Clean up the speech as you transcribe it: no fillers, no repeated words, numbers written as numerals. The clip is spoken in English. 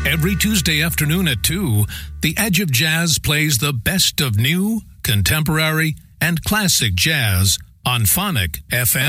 Every Tuesday afternoon at 2, The Edge of Jazz plays the best of new, contemporary, and classic jazz on Phonic FM.